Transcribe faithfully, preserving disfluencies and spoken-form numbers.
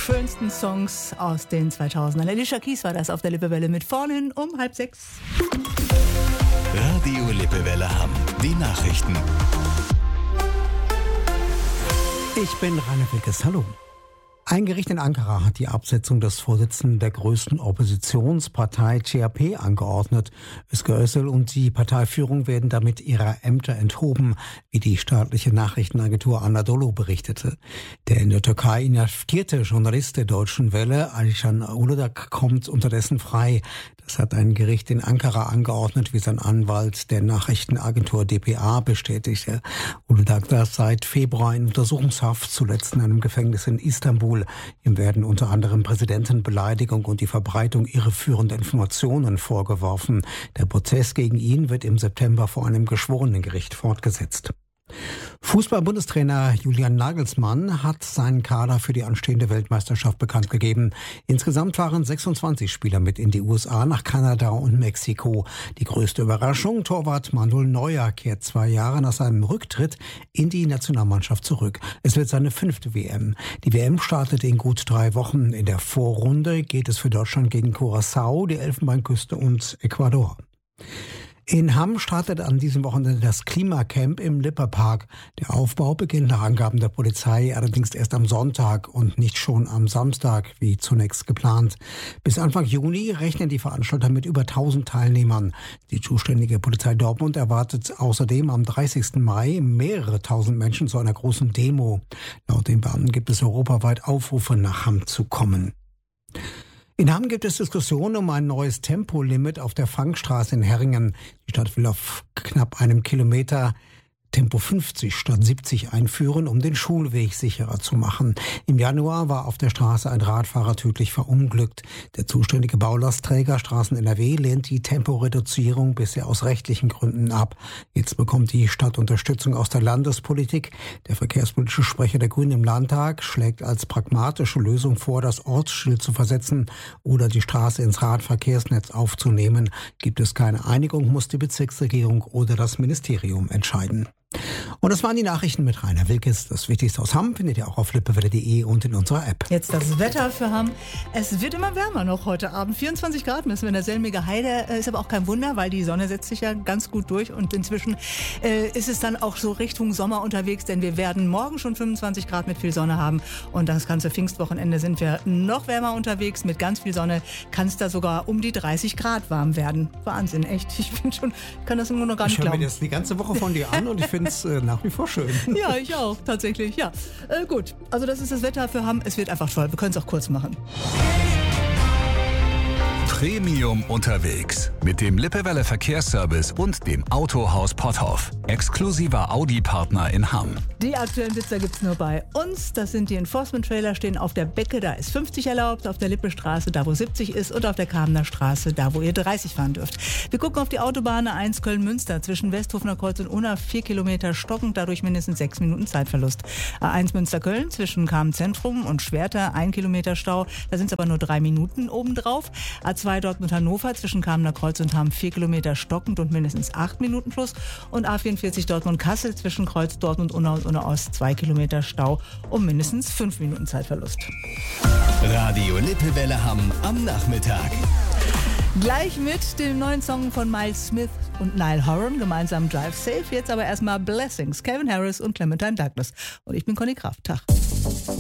schönsten Songs aus den zweitausendern. Alicia Keys war das auf der Lippewelle mit vorhin um halb sechs. Radio Lippewelle Hamm. Die Nachrichten. Ich bin Rainer Wilkes. Hallo. Ein Gericht in Ankara hat die Absetzung des Vorsitzenden der größten Oppositionspartei C H P angeordnet. Özgür Özel und die Parteiführung werden damit ihrer Ämter enthoben, wie die staatliche Nachrichtenagentur Anadolu berichtete. Der in der Türkei inhaftierte Journalist der Deutschen Welle, Alişan Uludag, kommt unterdessen frei. Das hat ein Gericht in Ankara angeordnet, wie sein Anwalt der Nachrichtenagentur D P A bestätigte. Uludag saß seit Februar in Untersuchungshaft, zuletzt in einem Gefängnis in Istanbul. Ihm werden unter anderem Präsidentenbeleidigung und die Verbreitung irreführender Informationen vorgeworfen. Der Prozess gegen ihn wird im September vor einem Geschworenengericht fortgesetzt. Fußball-Bundestrainer Julian Nagelsmann hat seinen Kader für die anstehende Weltmeisterschaft bekannt gegeben. Insgesamt waren sechsundzwanzig Spieler mit in die U S A, nach Kanada und Mexiko. Die größte Überraschung: Torwart Manuel Neuer kehrt zwei Jahre nach seinem Rücktritt in die Nationalmannschaft zurück. Es wird seine fünfte W M. Die W M startet in gut drei Wochen. In der Vorrunde geht es für Deutschland gegen Curaçao, die Elfenbeinküste und Ecuador. In Hamm startet an diesem Wochenende das Klimacamp im Lipperpark. Der Aufbau beginnt nach Angaben der Polizei allerdings erst am Sonntag und nicht schon am Samstag, wie zunächst geplant. Bis Anfang Juni rechnen die Veranstalter mit über tausend Teilnehmern. Die zuständige Polizei Dortmund erwartet außerdem am dreißigsten Mai mehrere tausend Menschen zu einer großen Demo. Laut den Beamten gibt es europaweit Aufrufe, nach Hamm zu kommen. In Hamm gibt es Diskussionen um ein neues Tempolimit auf der Fangstraße in Herringen. Die Stadt will auf knapp einem Kilometer Tempo fünfzig statt siebzig einführen, um den Schulweg sicherer zu machen. Im Januar war auf der Straße ein Radfahrer tödlich verunglückt. Der zuständige Baulastträger Straßen N R W lehnt die Temporeduzierung bisher aus rechtlichen Gründen ab. Jetzt bekommt die Stadt Unterstützung aus der Landespolitik. Der verkehrspolitische Sprecher der Grünen im Landtag schlägt als pragmatische Lösung vor, das Ortsschild zu versetzen oder die Straße ins Radverkehrsnetz aufzunehmen. Gibt es keine Einigung, muss die Bezirksregierung oder das Ministerium entscheiden. Und das waren die Nachrichten mit Rainer Wilkes. Das Wichtigste aus Hamm findet ihr auch auf lippewelle punkt de und in unserer App. Jetzt das Wetter für Hamm. Es wird immer wärmer noch heute Abend. vierundzwanzig Grad messen wir in der Selmiger Heide. Ist aber auch kein Wunder, weil die Sonne setzt sich ja ganz gut durch. Und inzwischen äh, ist es dann auch so Richtung Sommer unterwegs, denn wir werden morgen schon fünfundzwanzig Grad mit viel Sonne haben. Und das ganze Pfingstwochenende sind wir noch wärmer unterwegs. Mit ganz viel Sonne kann es da sogar um die dreißig Grad warm werden. Wahnsinn, echt. Ich bin schon, kann das immer noch gar nicht ich glauben. Ich höre mir das die ganze Woche von dir an und ich finde es äh, nach wie vor schön. Ja, ich auch, tatsächlich, ja. Äh, gut, also das ist das Wetter für Hamm. Es wird einfach toll. Wir können es auch kurz machen. Premium unterwegs mit dem Lippewelle Verkehrsservice und dem Autohaus Potthoff. Exklusiver Audi-Partner in Hamm. Die aktuellen Blitzer gibt's nur bei uns. Das sind die Enforcement-Trailer, stehen auf der Becke, da ist fünfzig erlaubt, auf der Lippestraße, da wo siebzig ist, und auf der Kamener Straße, da wo ihr dreißig fahren dürft. Wir gucken auf die Autobahn A eins Köln-Münster, zwischen Westhofener Kreuz und Unna, vier Kilometer stockend, dadurch mindestens sechs Minuten Zeitverlust. A eins Münster-Köln, zwischen Kamen-Zentrum und Schwerter, ein Kilometer Stau, da sind es aber nur drei Minuten obendrauf. A zwei Dortmund-Hannover, zwischen Kamener Kreuz und Hamm, vier Kilometer stockend und mindestens acht Minuten plus. Und A vierundvierzig Dortmund-Kassel, zwischen Kreuz Dortmund, Unna und Unna Ost, zwei Kilometer Stau und mindestens fünf Minuten Zeitverlust. Radio Lippewelle Hamm am Nachmittag. Gleich mit dem neuen Song von Miles Smith und Niall Horan, gemeinsam Drive Safe. Jetzt aber erstmal Blessings, Calvin Harris und Clementine Douglas. Und ich bin Conny Kraft. Tag.